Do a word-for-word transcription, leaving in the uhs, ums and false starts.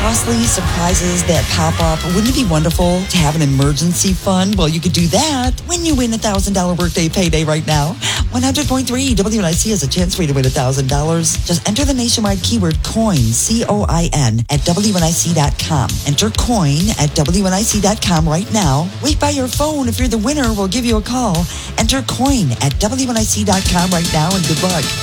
costly surprises that pop up. Wouldn't it be wonderful to have an emergency fund? Well, you could do that when you win a one thousand dollars birthday payday right now. one hundred point three W N I C has a chance for you to win one thousand dollars. Just enter the nationwide keyword COIN, C O I N, at W N I C dot com. Enter COIN at W N I C dot com right now. Wait by your phone. If you're the winner, we'll give you a call. Enter COIN at W N I C dot com right now, and good luck.